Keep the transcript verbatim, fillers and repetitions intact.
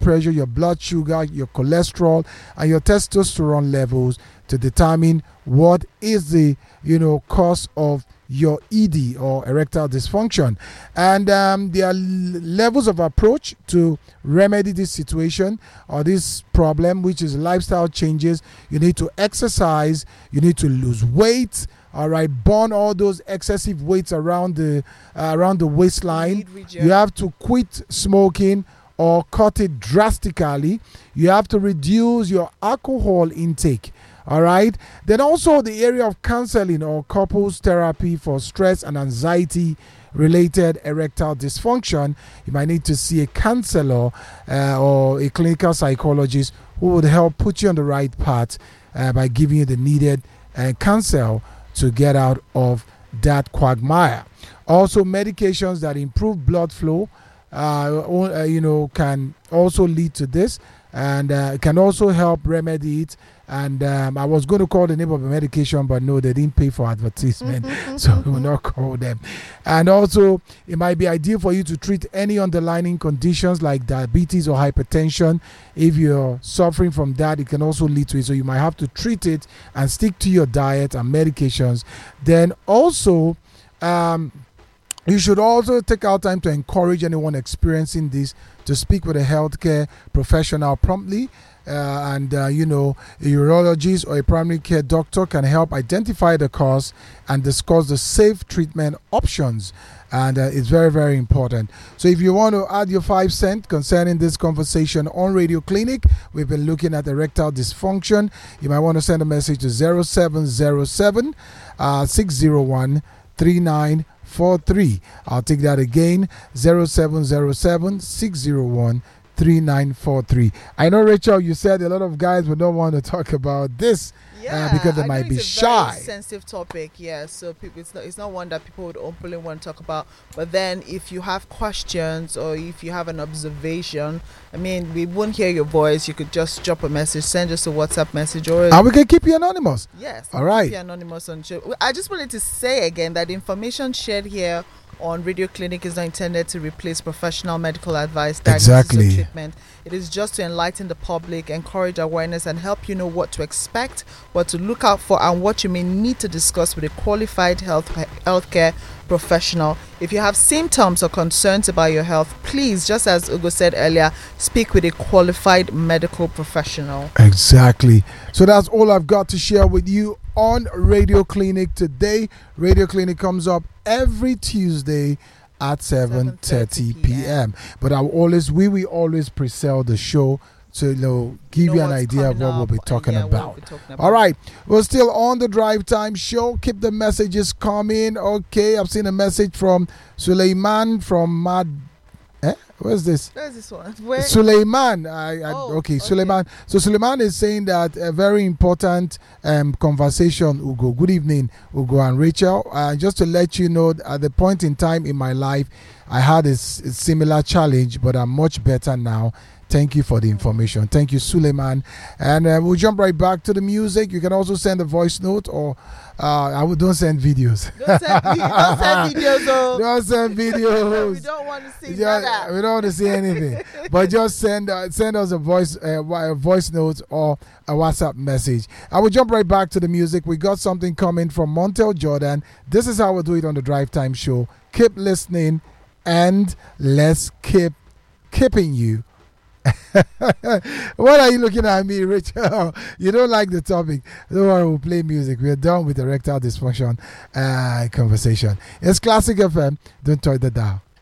pressure, your blood sugar, your cholesterol, and your testosterone levels to determine what is the, you know, cause of your E D or erectile dysfunction. And um, there are levels of approach to remedy this situation or this problem, which is lifestyle changes. You need to exercise, you need to lose weight, all right, burn all those excessive weights around the uh, around the waistline. You have to quit smoking or cut it drastically. You have to reduce your alcohol intake. All right. Then also the area of counseling or couples therapy for stress and anxiety related erectile dysfunction. You might need to see a counselor uh, or a clinical psychologist who would help put you on the right path uh, by giving you the needed uh, counsel to get out of that quagmire. Also, medications that improve blood flow, uh, uh, you know, can also lead to this, and uh, can also help remedy it. And um, I was going to call the name of the medication, but no, they didn't pay for advertisement, so we will not call them. And also, it might be ideal for you to treat any underlying conditions like diabetes or hypertension. If you're suffering from that, it can also lead to it. So you might have to treat it and stick to your diet and medications. Then also, um, you should also take out time to encourage anyone experiencing this to speak with a healthcare professional promptly. Uh, and, uh, you know, a urologist or a primary care doctor can help identify the cause and discuss the safe treatment options. And uh, it's very, very important. So if you want to add your five cents concerning this conversation on Radio Clinic, we've been looking at erectile dysfunction. You might want to send a message to zero seven zero seven, six zero one, three nine four three. I'll take that again, zero seven zero seven, six zero one, three nine four three. I know, Rachel, you said a lot of guys would not want to talk about this yeah, uh, because they I might know be it's a shy. Very sensitive topic, yeah. So people, it's not it's not one that people would openly want to talk about. But then, if you have questions or if you have an observation, I mean, we won't hear your voice. You could just drop a message, send us a WhatsApp message, or and we can keep you anonymous. Yes, all right. Keep you anonymous on show. I just wanted to say again that the information shared here on Radio Clinic is not intended to replace professional medical advice, diagnosis, exactly. or treatment. It is just to enlighten the public, encourage awareness, and help you know what to expect, what to look out for, and what you may need to discuss with a qualified health healthcare professional. If you have symptoms or concerns about your health, please, just as Ugo said earlier, speak with a qualified medical professional. Exactly. So that's all I've got to share with you on Radio Clinic today. Radio Clinic comes up every Tuesday at seven thirty p.m. But I will always, we will always pre-sell the show to, you know, give you, know you an idea of what we'll be talking, yeah, about. We'll be talking about. All right, we're still on the Drive Time Show. Keep the messages coming. Okay, I've seen a message from Suleiman from Mad. Eh? Where's this? Where's this one? Where? Suleiman. I, I, oh, okay, okay, Suleiman. So Suleiman is saying that a very important um, conversation, Ugo. Good evening, Ugo and Rachel. Uh, just to let you know, at the point in time in my life, I had a, a similar challenge, but I'm much better now. Thank you for the information. Thank you, Suleiman. And uh, we'll jump right back to the music. You can also send a voice note, or uh, I would don't send videos. Don't send, don't send videos. Oh. Don't send videos. We don't want to see just, that. We don't want to see anything. But just send uh, send us a voice uh, a voice note or a WhatsApp message. I will jump right back to the music. We got something coming from Montel Jordan. This is how we do it on the Drive Time Show. Keep listening, and let's keep keeping you. What are you looking at me, Rachel? You don't like the topic. Don't worry, we'll play music. We're done with erectile dysfunction uh, conversation. It's Classic F M. Don't touch the dial.